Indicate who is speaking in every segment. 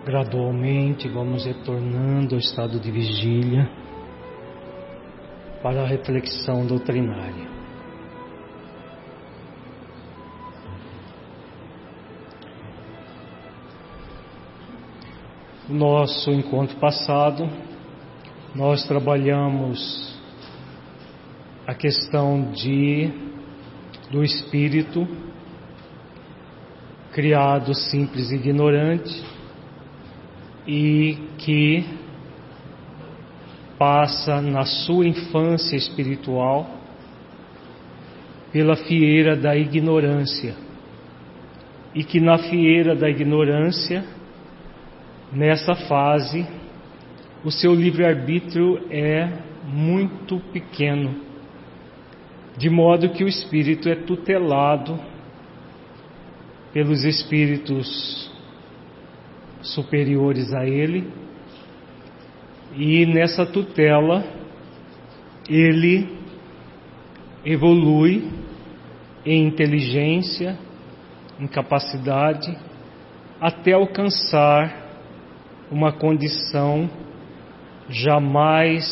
Speaker 1: Gradualmente vamos retornando ao estado de vigília para a reflexão doutrinária. No nosso encontro passado, nós trabalhamos a questão do espírito criado simples e ignorante e que passa na sua infância espiritual pela fieira da ignorância e que na fieira da ignorância, nessa fase, o seu livre-arbítrio é muito pequeno, de modo que o espírito é tutelado pelos espíritos superiores a ele, e nessa tutela ele evolui em inteligência, em capacidade, até alcançar uma condição jamais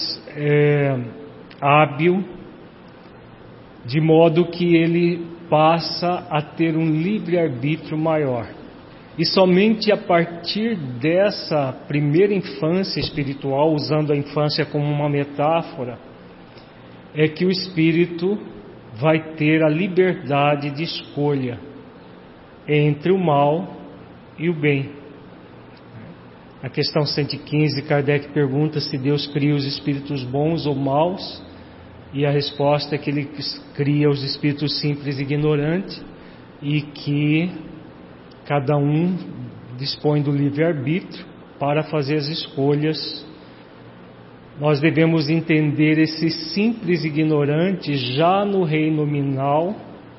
Speaker 1: hábil, de modo que ele passa a ter um livre-arbítrio maior. E somente a partir dessa primeira infância espiritual, usando a infância como uma metáfora, é que o espírito vai ter a liberdade de escolha entre o mal e o bem. Na questão 115, Kardec pergunta se Deus cria os espíritos bons ou maus, e a resposta é que ele cria os espíritos simples e ignorantes, e que cada um dispõe do livre-arbítrio para fazer as escolhas. Nós devemos entender esse simples ignorante já no reino nominal,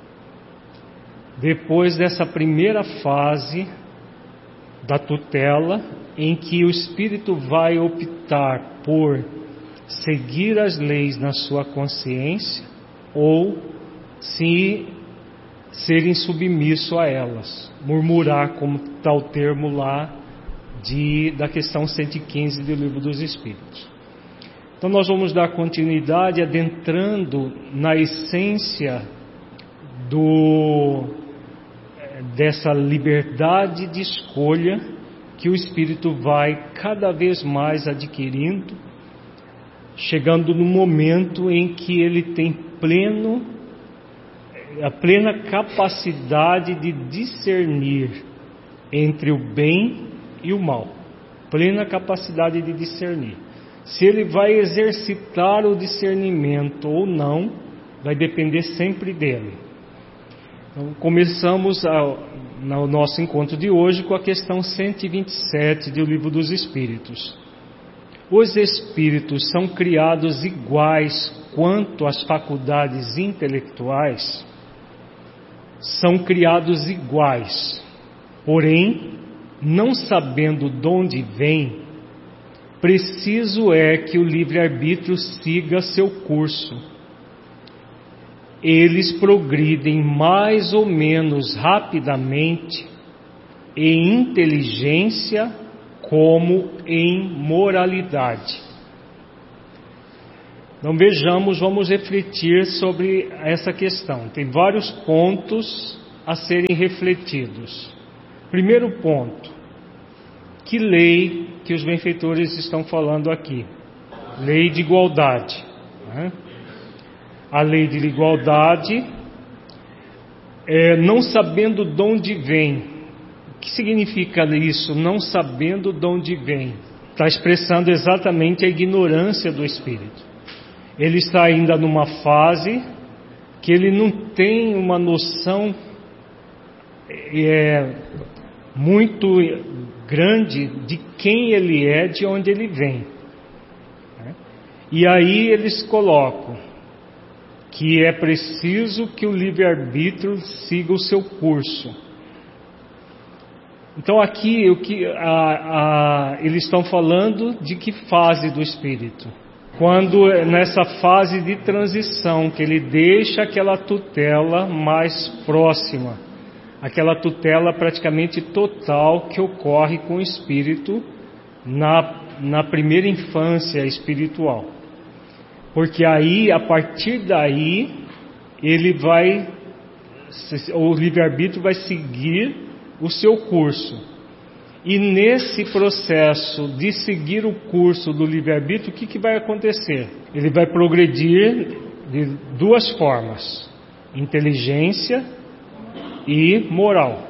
Speaker 1: depois dessa primeira fase da tutela, em que o espírito vai optar por seguir as leis na sua consciência ou se ser insubmisso a elas, murmurar, como está o termo lá da questão 115 do Livro dos Espíritos. Então nós vamos dar continuidade adentrando na essência dessa liberdade de escolha que o espírito vai cada vez mais adquirindo, chegando no momento em que ele tem a plena capacidade de discernir entre o bem e o mal. Plena capacidade de discernir. Se ele vai exercitar o discernimento ou não, vai depender sempre dele. Então, começamos no nosso encontro de hoje com a questão 127 do Livro dos Espíritos. Os espíritos são criados iguais quanto às faculdades intelectuais? São criados iguais, porém, não sabendo de onde vem, preciso é que o livre-arbítrio siga seu curso. Eles progridem mais ou menos rapidamente em inteligência como em moralidade. Então vamos refletir sobre essa questão. Tem vários pontos a serem refletidos. Primeiro ponto, que lei que os benfeitores estão falando aqui? Lei de igualdade, né? A lei de igualdade, não sabendo de onde vem. O que significa isso? Não sabendo de onde vem. Está expressando exatamente a ignorância do espírito. Ele está ainda numa fase que ele não tem uma noção muito grande de quem ele é, de onde ele vem. E aí eles colocam que é preciso que o livre-arbítrio siga o seu curso. Então aqui eles estão falando de que fase do espírito? Quando nessa fase de transição, que ele deixa aquela tutela mais próxima, aquela tutela praticamente total que ocorre com o espírito na primeira infância espiritual. Porque aí, a partir daí, o livre-arbítrio vai seguir o seu curso. E nesse processo de seguir o curso do livre-arbítrio, o que vai acontecer? Ele vai progredir de duas formas: inteligência e moral.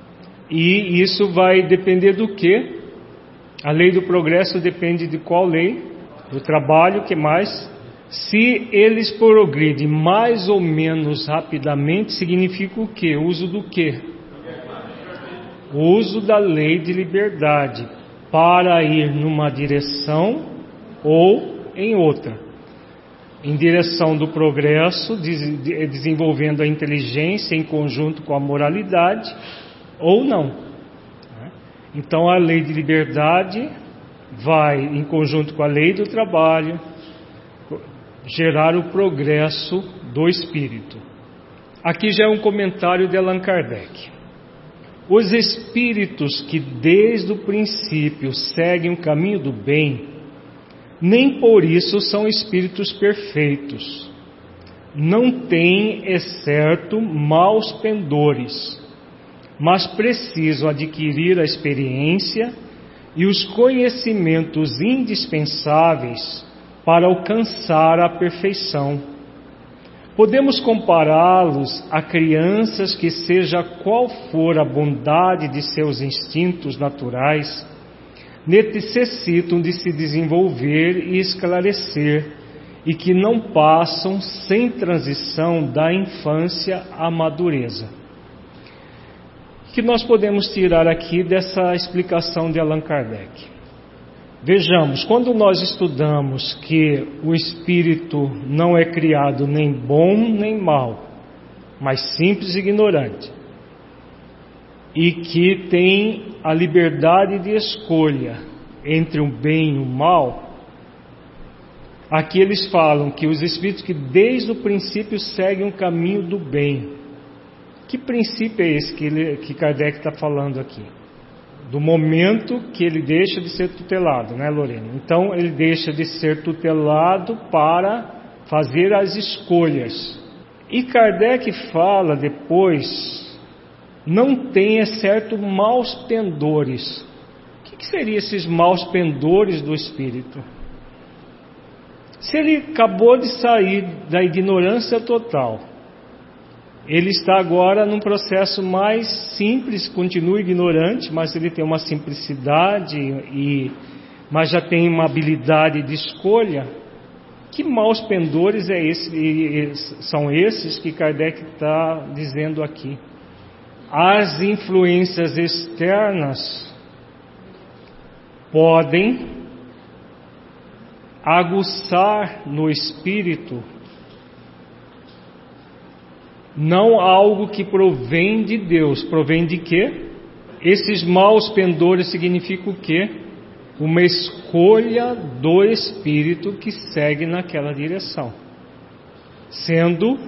Speaker 1: E isso vai depender do quê? A lei do progresso depende de qual lei? Do trabalho, que mais? Se eles progridem mais ou menos rapidamente, significa o quê? O uso do quê? O uso da lei de liberdade para ir numa direção ou em outra. Em direção do progresso, desenvolvendo a inteligência em conjunto com a moralidade, ou não. Então a lei de liberdade vai, em conjunto com a lei do trabalho, gerar o progresso do espírito. Aqui já é um comentário de Allan Kardec. Os espíritos que desde o princípio seguem o caminho do bem, nem por isso são espíritos perfeitos. Não têm, é certo, maus pendores, mas precisam adquirir a experiência e os conhecimentos indispensáveis para alcançar a perfeição. Podemos compará-los a crianças que, seja qual for a bondade de seus instintos naturais, necessitam de se desenvolver e esclarecer, e que não passam sem transição da infância à madureza. O que nós podemos tirar aqui dessa explicação de Allan Kardec? Vejamos, quando nós estudamos que o espírito não é criado nem bom nem mau, mas simples e ignorante, e que tem a liberdade de escolha entre o bem e o mal, aqui eles falam que os espíritos que desde o princípio seguem o caminho do bem. Que princípio é esse que Kardec está falando aqui? Do momento que ele deixa de ser tutelado, né, Lorena? Então ele deixa de ser tutelado para fazer as escolhas. E Kardec fala depois, não tenha certo maus pendores. O que seriam esses maus pendores do espírito? Se ele acabou de sair da ignorância total, ele está agora num processo mais simples, continua ignorante, mas ele tem uma simplicidade, mas já tem uma habilidade de escolha. Que maus pendores são esses que Kardec está dizendo aqui? As influências externas podem aguçar no espírito não algo que provém de Deus. Provém de quê? Esses maus pendores significam o quê? Uma escolha do espírito que segue naquela direção, sendo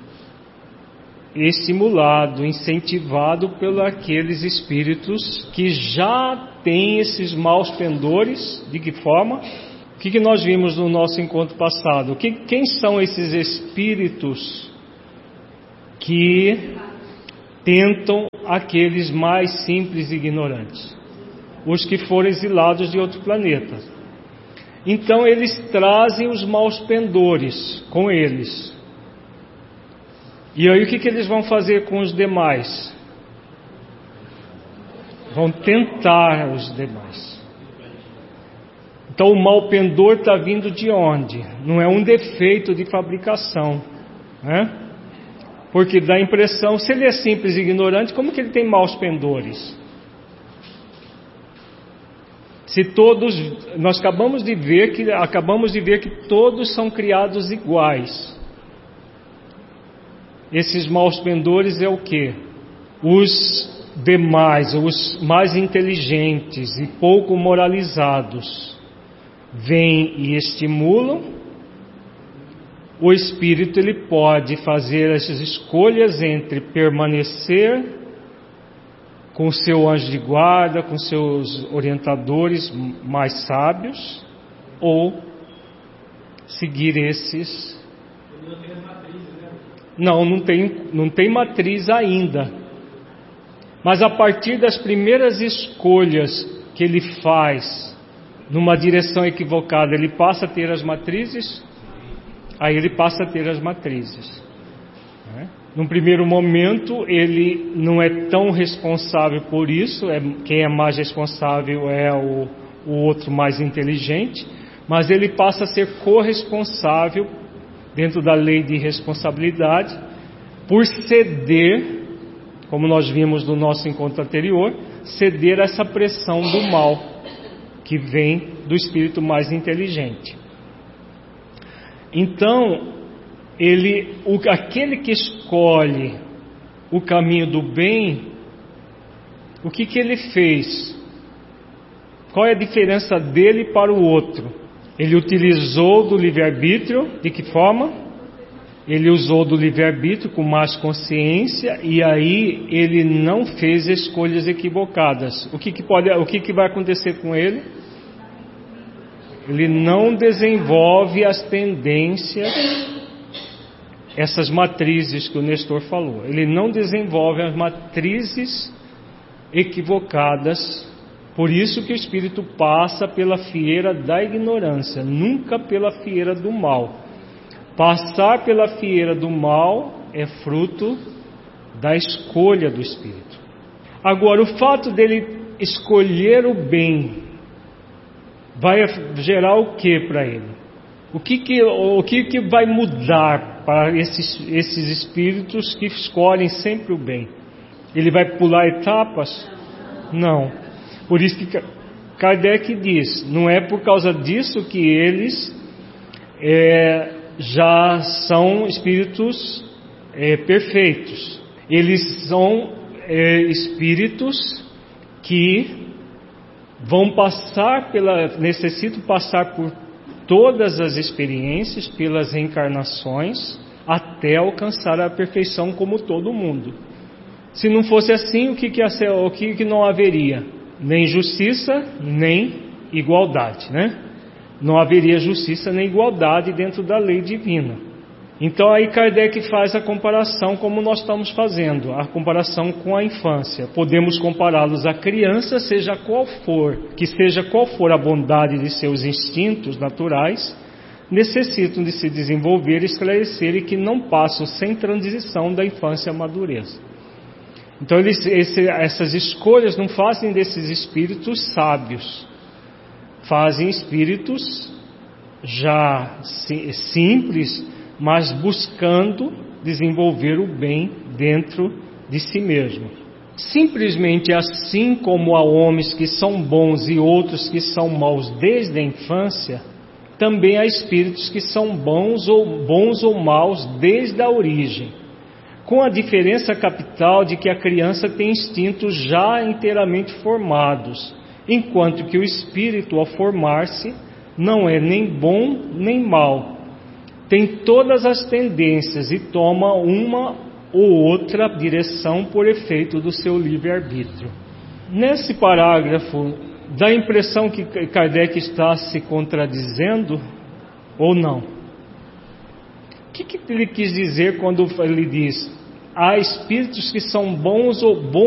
Speaker 1: estimulado, incentivado por aqueles espíritos que já têm esses maus pendores. De que forma? O que nós vimos no nosso encontro passado? Quem são esses espíritos que tentam aqueles mais simples e ignorantes? Os que foram exilados de outro planeta. Então eles trazem os maus pendores com eles. E aí o que eles vão fazer com os demais? Vão tentar os demais. Então o mau pendor está vindo de onde? Não é um defeito de fabricação, né? Porque dá a impressão, se ele é simples e ignorante, como que ele tem maus pendores? Se todos, nós acabamos de ver que todos são criados iguais. Esses maus pendores é o quê? Os demais, os mais inteligentes e pouco moralizados, vêm e estimulam. O espírito ele pode fazer essas escolhas entre permanecer com seu anjo de guarda, com seus orientadores mais sábios, ou seguir esses. Não tem matriz ainda. Mas a partir das primeiras escolhas que ele faz numa direção equivocada, ele passa a ter as matrizes. Aí ele passa a ter as matrizes. Num primeiro momento, ele não é tão responsável por isso. Quem é mais responsável é o outro mais inteligente. Mas ele passa a ser corresponsável, dentro da lei de responsabilidade, por ceder, como nós vimos no nosso encontro anterior, ceder a essa pressão do mal, que vem do espírito mais inteligente. Então, aquele que escolhe o caminho do bem, o que ele fez? Qual é a diferença dele para o outro? Ele utilizou do livre-arbítrio, de que forma? Ele usou do livre-arbítrio com mais consciência, e aí ele não fez escolhas equivocadas. O que vai acontecer com ele? Ele não desenvolve as tendências, essas matrizes que o Nestor falou. Ele não desenvolve as matrizes equivocadas. Por isso que o espírito passa pela fieira da ignorância, nunca pela fieira do mal. Passar pela fieira do mal é fruto da escolha do espírito. Agora, o fato dele escolher o bem vai gerar o que para ele? O que vai mudar para esses espíritos que escolhem sempre o bem? Ele vai pular etapas? Não. Por isso que Kardec diz, não é por causa disso que eles já são espíritos perfeitos. Eles são espíritos que necessitam passar por todas as experiências, pelas reencarnações, até alcançar a perfeição como todo mundo. Se não fosse assim, o que não haveria? Nem justiça, nem igualdade, né? Não haveria justiça nem igualdade dentro da lei divina. Então aí Kardec faz a comparação como nós estamos fazendo, a comparação com a infância. Podemos compará-los à criança, seja qual for a bondade de seus instintos naturais, necessitam de se desenvolver, esclarecer e que não passam sem transição da infância à madureza. Então essas escolhas não fazem desses espíritos sábios, fazem espíritos já simples, mas buscando desenvolver o bem dentro de si mesmo. Simplesmente assim como há homens que são bons e outros que são maus desde a infância, também há espíritos que são bons ou maus desde a origem, com a diferença capital de que a criança tem instintos já inteiramente formados, enquanto que o espírito, ao formar-se, não é nem bom nem mau. Tem todas as tendências e toma uma ou outra direção por efeito do seu livre-arbítrio. Nesse parágrafo, dá a impressão que Kardec está se contradizendo ou não? O que ele quis dizer quando ele diz: há espíritos que são bons